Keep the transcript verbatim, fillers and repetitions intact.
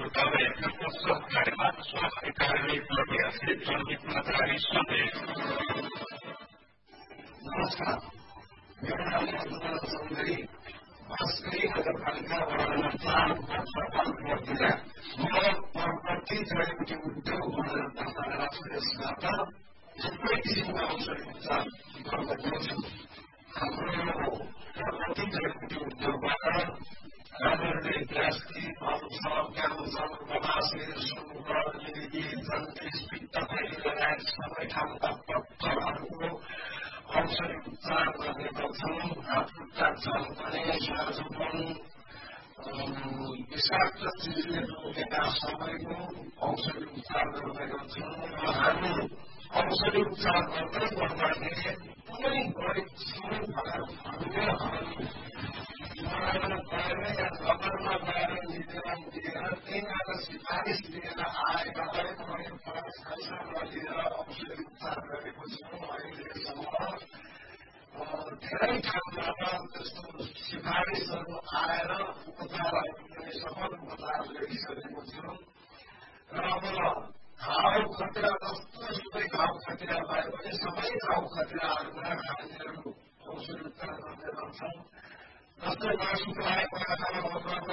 दबाईहरूको प्रस्तुत कार्यमा स्वास्थ्य कार्यालय श्री चन्द्रमित नगरी सन्देश। नमस्कार, मेरो नाम मधुकर चौधरी, बाँसगढी नगरपालिका वडा नम्बर चार जिल्ला। म प्रति जडीबुटी उद्योग भनेर दर्ता गरेको छु। यसबाट थुप्रै किसिमका औषधि उपचार गर्न पाउँछु। हाम्रो प्रति जडीबुटी उद्योगबाट राम्ररी प्लास्टिक, अल्सर, क्यान्सर, गलासे, सुगर, लिगी, जन्डिस, पित्तथैली लगायत सबै ठाउँका पत्थरहरूको औषधि उपचार गर्ने गर्छौँ। हात खुट्टा चल्ने, स्वादुपन, विषाक्त चिजले रोकेका सबैको औषधि उपचार गर्ने गर्छौँ। र हामी औषधि उपचार गर्दै गर्दाखेरि कुनै गरिबसँग फलाहरूले हामी गएर या नगरमा गएर निवेदन दिएर त्यहीँबाट सिफारिस लिएर आएका पनि पैसा लिएर औषधि उपचार गरेको छौँ। अहिलेसम्म धेरै ठाउँबाट त्यस्तो सिफारिसहरू आएर उपचारहरू पनि सफल उपचार ल्याइसकेको छौँ। र अब घाउ खतिरा जस्तो सबै घाउ खतिरा भए पनि सबै घाउ खतिराहरूमा हामीहरू औषधि उपचार गर्ने गर्छौँ। जस्तै मासु पकाएको आँखामा मर्न